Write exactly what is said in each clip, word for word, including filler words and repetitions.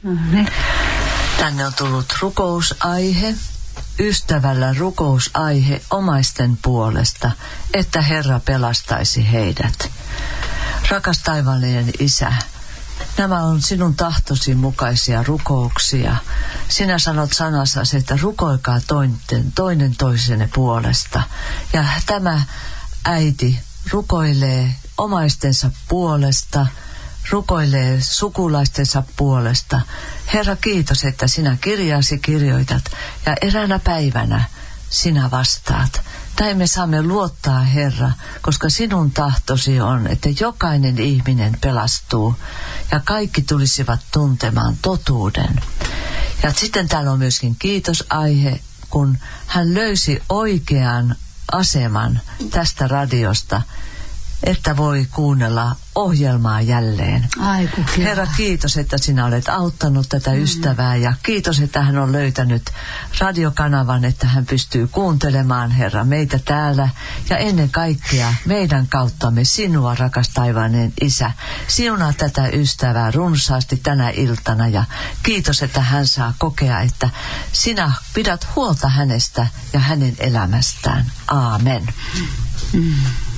Mm-hmm. Tänne on tullut rukousaihe, ystävällä rukousaihe omaisten puolesta, että Herra pelastaisi heidät. Rakas taivaallinen Isä, nämä on sinun tahtosi mukaisia rukouksia. Sinä sanot sanassa, että rukoilkaa toinen, toinen toisenne puolesta. Ja tämä äiti rukoilee omaistensa puolesta, rukoilee sukulaistensa puolesta. Herra, kiitos, että sinä kirjaasi kirjoitat ja eräänä päivänä sinä vastaat. Näin me saamme luottaa, Herra, koska sinun tahtosi on, että jokainen ihminen pelastuu ja kaikki tulisivat tuntemaan totuuden. Ja sitten täällä on myöskin kiitosaihe, kun hän löysi oikean aseman tästä radiosta, että voi kuunnella ohjelmaa jälleen. Aiku, Herra, kiitos, että sinä olet auttanut tätä mm. ystävää ja kiitos, että hän on löytänyt radiokanavan, että hän pystyy kuuntelemaan, Herra, meitä täällä ja ennen kaikkea meidän kauttamme sinua, rakas taivainen Isä. Siunaa tätä ystävää runsaasti tänä iltana ja kiitos, että hän saa kokea, että sinä pidät huolta hänestä ja hänen elämästään. Aamen. Mm.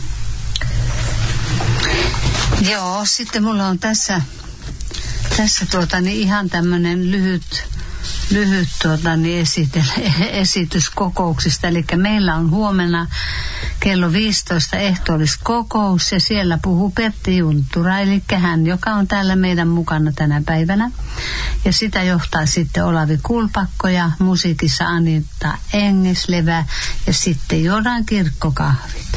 Joo, sitten mulla on tässä, tässä tuota, niin ihan tämmöinen lyhyt, lyhyt tuota, niin esitellä, esitys kokouksista. Eli meillä on huomenna kello viisitoista ehtoolliskokous ja siellä puhuu Pertti Juntura, eli hän, joka on täällä meidän mukana tänä päivänä. Ja sitä johtaa sitten Olavi Kulpakko ja musiikissa Anita Engeslevä ja sitten juodaan kirkkokahvit.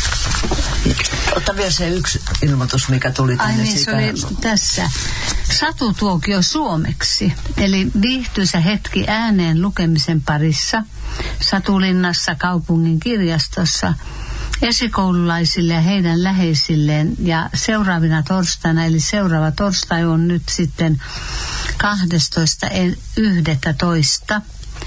Ota vielä se yksi ilmoitus, mikä tuli tänne. Ai niin, se oli tässä. Satutuokio suomeksi, eli viihtyisä hetki ääneen lukemisen parissa Satulinnassa kaupungin kirjastossa esikoululaisille ja heidän läheisilleen. Ja seuraavina torstaina, eli seuraava torstai on nyt sitten kahdestoista yhdestoista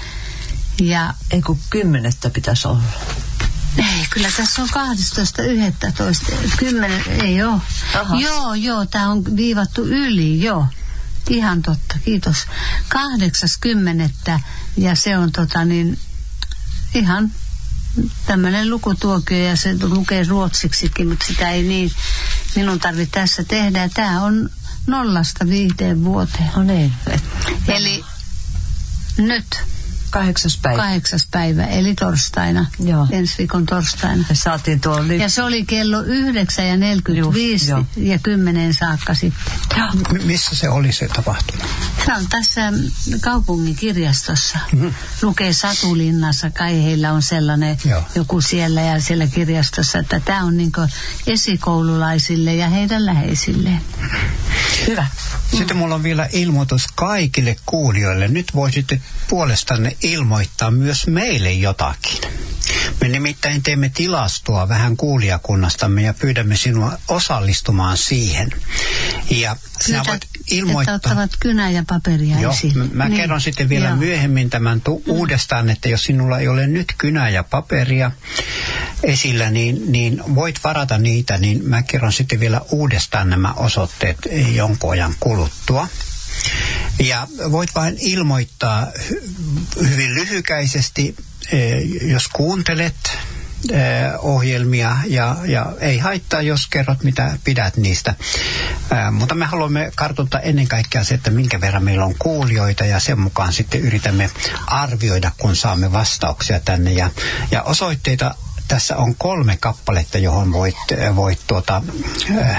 Ja ei kun kymmenettä pitäisi olla. Ei, kyllä tässä on kahdestoista yhdestoista kymmenen, ei oo. Aha. Joo, joo, tää on viivattu yli, joo. Ihan totta, kiitos. Kahdeksas kymmenettä ja se on tota niin, ihan tämmönen lukutuokio ja se lukee ruotsiksikin, mutta sitä ei niin minun tarvitse tässä tehdä. Tää on nollasta viiteen vuoteen. No niin. Eli nyt. Kahdeksas päivä. Kahdeksas päivä, eli torstaina. Joo. Ensi viikon torstaina. Me saatiin tuo li- ja se oli kello yhdeksän ja neljäkymmentäviisi Just, ja kymmenen saakka sitten. M- missä se oli se tapahtuma? Se on tässä kaupungin kirjastossa. Mm-hmm. Lukee Satulinnassa, kai heillä on sellainen Joo. joku siellä ja siellä kirjastossa, että tämä on niin kuin esikoululaisille ja heidän läheisilleen. Hyvä. Sitten mulla on vielä ilmoitus kaikille kuulijoille. Nyt voisitte puolestanne ilmoittaa myös meille jotakin. Me nimittäin teemme tilastoa vähän kuulijakunnastamme ja pyydämme sinua osallistumaan siihen. Ja sinä voit ilmoittaa. Että ottavat kynää ja paperia Joo, esiin. mä niin. kerron sitten vielä Joo. myöhemmin tämän tu- uudestaan, että jos sinulla ei ole nyt kynää ja paperia esillä, niin, niin voit varata niitä, niin mä kerron sitten vielä uudestaan nämä osoitteet jonkun ajan kuluttua. Ja voit vain ilmoittaa hy- hyvin lyhykäisesti, jos kuuntelet ohjelmia ja, ja ei haittaa, jos kerrot, mitä pidät niistä. Ää, mutta me haluamme kartoittaa ennen kaikkea se, että minkä verran meillä on kuulijoita ja sen mukaan sitten yritämme arvioida, kun saamme vastauksia tänne. Ja, ja osoitteita tässä on kolme kappaletta, johon voit, voit tuota, äh,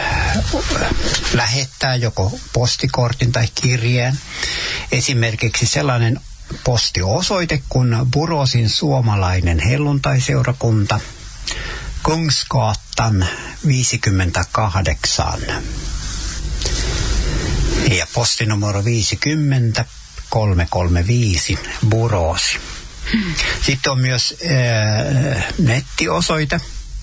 lähettää joko postikortin tai kirjeen. Esimerkiksi sellainen postiosoite kuin Burosin suomalainen helluntaiseurakunta, Kungsgatan viisikymmentäkahdeksan ja postinumero viisikymmentä kolmesataakolmekymmentäviisi Burosi. Sitten on myös äh, nettiosoite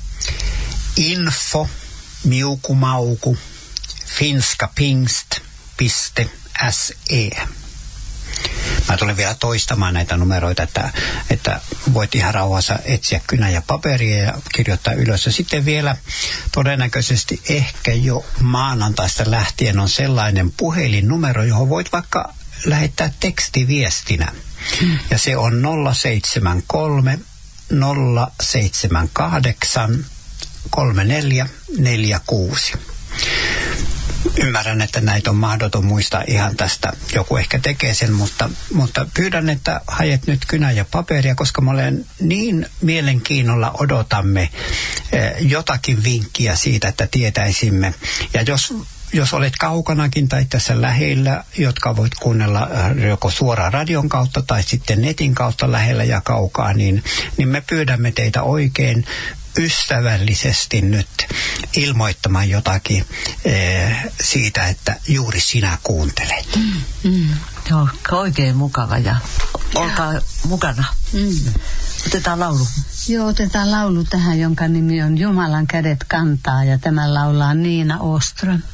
info miukumauku finskapingst piste se. Mä tulen vielä toistamaan näitä numeroita, että, että voit ihan rauhassa etsiä kynä ja paperia ja kirjoittaa ylös. Ja sitten vielä todennäköisesti ehkä jo maanantaista lähtien on sellainen puhelinnumero, johon voit vaikka lähettää tekstiviestinä. Hmm. Ja se on nolla seitsemän kolme nolla seitsemän kahdeksan kolme neljä neljä kuusi. Ymmärrän, että näitä on mahdoton muistaa ihan tästä. Joku ehkä tekee sen, mutta, mutta pyydän, että haet nyt kynä ja paperia, koska mä olen niin mielenkiinnolla odotamme eh, jotakin vinkkiä siitä, että tietäisimme. Ja jos, jos olet kaukanakin tai tässä lähellä, jotka voit kuunnella joko suoraan radion kautta tai sitten netin kautta lähellä ja kaukaa, niin, niin me pyydämme teitä oikein ystävällisesti nyt ilmoittamaan jotakin eh, siitä, että juuri sinä kuuntelet. Mm, mm. Joo, oikein mukava ja olkaa ja mukana. Mm. Otetaan laulu. Joo, otetaan laulu tähän, jonka nimi on Jumalan kädet kantaa, ja tämä laulaa Niina Åström.